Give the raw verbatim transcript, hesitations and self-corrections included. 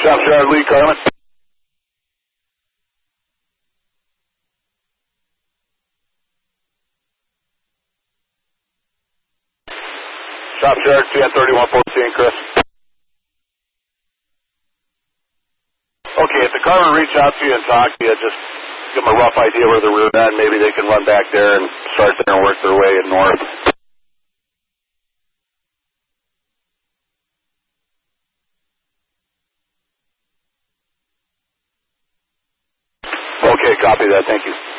Shop Shard Lee Carmen. Shop Shard T N thirty-one fourteen, Chris. Okay, if the car will reach out to you and talk to you, just give them a rough idea where the rear end, maybe they can run back there and start there and work their way north. Okay, copy that. Thank you.